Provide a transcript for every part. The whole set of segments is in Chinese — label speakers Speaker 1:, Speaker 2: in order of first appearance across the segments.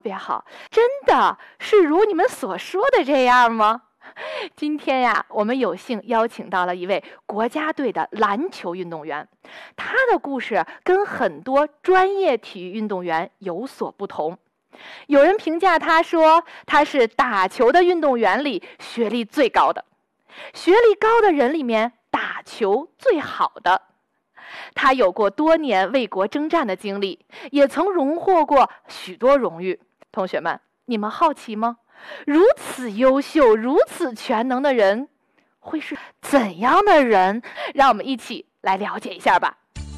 Speaker 1: 别好，真的是如你们所说的这样吗？今天呀，我们有幸邀请到了一位国家队的篮球运动员，他的故事跟很多专业体育运动员有所不同。有人评价他说，他是打球的运动员里学历最高的，学历高的人里面打球最好的。他有过多年为国征战的经历，也曾荣获过许多荣誉。同学们，你们好奇吗？如此优秀、如此全能的人，会是怎样的人？让我们一起来了解一下吧。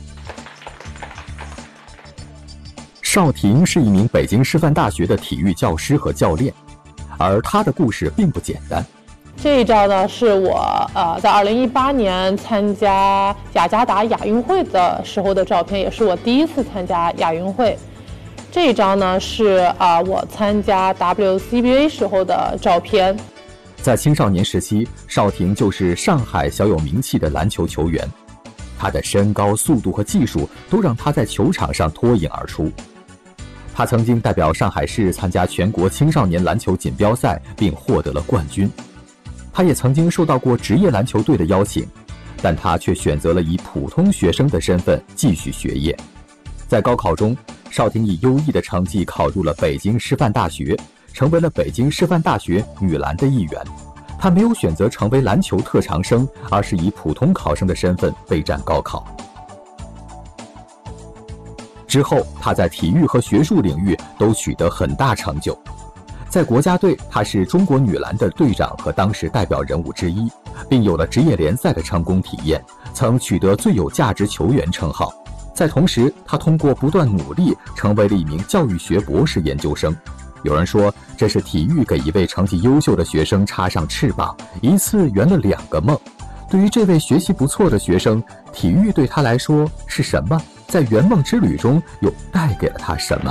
Speaker 2: 邵婷是一名北京师范大学的体育教师和教练，而她的故事并不简单。
Speaker 3: 这一张呢，是我在2018年参加雅加达亚运会的时候的照片，也是我第一次参加亚运会。这一张呢是我参加 WCBA 时候的照片。
Speaker 2: 在青少年时期，邵婷就是上海小有名气的篮球球员，她的身高、速度和技术都让她在球场上脱颖而出。她曾经代表上海市参加全国青少年篮球锦标赛，并获得了冠军。她也曾经受到过职业篮球队的邀请，但她却选择了以普通学生的身份继续学业。在高考中，邵婷以优异的成绩考入了北京师范大学，成为了北京师范大学女篮的一员。她没有选择成为篮球特长生，而是以普通考生的身份备战高考。之后，她在体育和学术领域都取得很大成就。在国家队，她是中国女篮的队长和当时代表人物之一，并有了职业联赛的成功体验，曾取得最有价值球员称号。在同时，他通过不断努力，成为了一名教育学博士研究生。有人说，这是体育给一位成绩优秀的学生插上翅膀，一次圆了2个梦。对于这位学习不错的学生，体育对他来说是什么？在圆梦之旅中又带给了他什么？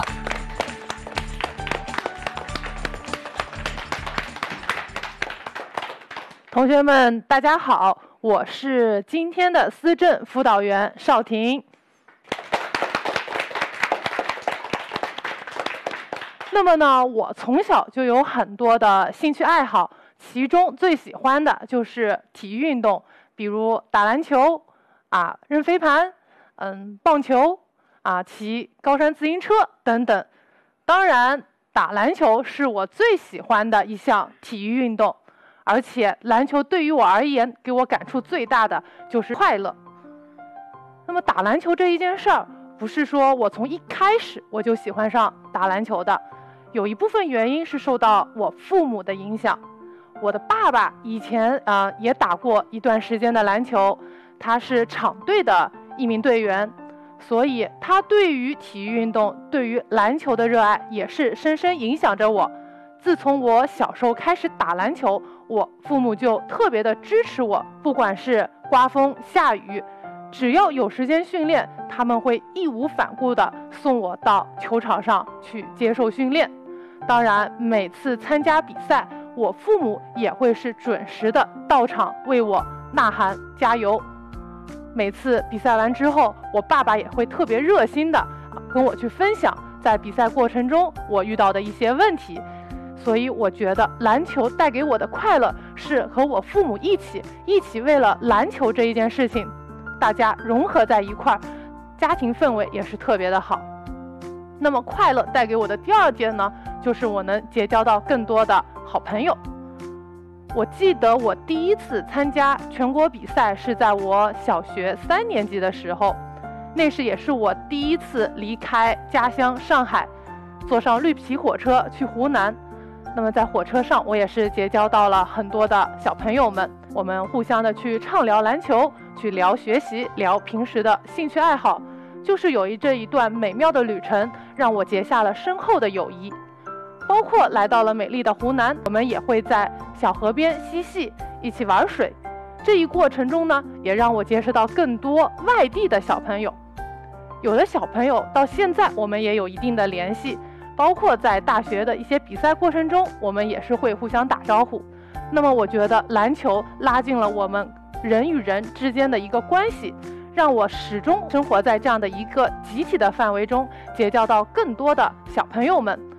Speaker 3: 同学们，大家好，我是今天的思政辅导员邵婷。那么呢，我从小就有很多的兴趣爱好，其中最喜欢的就是体育运动，比如打篮球、扔飞盘、棒球、骑高山自行车等等。当然，打篮球是我最喜欢的一项体育运动，而且篮球对于我而言，给我感触最大的就是快乐。那么打篮球这一件事儿，不是说我从一开始我就喜欢上打篮球的。有一部分原因是受到我父母的影响。我的爸爸以前也打过一段时间的篮球，他是场队的一名队员，所以他对于体育运动、对于篮球的热爱也是深深影响着我。自从我小时候开始打篮球，我父母就特别的支持我，不管是刮风下雨，只要有时间训练，他们会义无反顾地送我到球场上去接受训练。当然，每次参加比赛，我父母也会是准时的到场为我呐喊加油。每次比赛完之后，我爸爸也会特别热心的跟我去分享在比赛过程中我遇到的一些问题。所以我觉得篮球带给我的快乐是和我父母一起为了篮球这一件事情，大家融合在一块儿，家庭氛围也是特别的好。那么快乐带给我的第2件呢，就是我能结交到更多的好朋友。我记得我第一次参加全国比赛是在我小学3年级的时候，那时也是我第一次离开家乡上海，坐上绿皮火车去湖南。那么在火车上，我也是结交到了很多的小朋友们，我们互相的去畅聊篮球，去聊学习，聊平时的兴趣爱好，就是有这一段美妙的旅程，让我结下了深厚的友谊。包括来到了美丽的湖南，我们也会在小河边嬉戏，一起玩水。这一过程中呢，也让我结识到更多外地的小朋友。有的小朋友到现在我们也有一定的联系，包括在大学的一些比赛过程中，我们也是会互相打招呼。那么我觉得篮球拉近了我们人与人之间的一个关系，让我始终生活在这样的一个集体的范围中，结交到更多的小朋友们。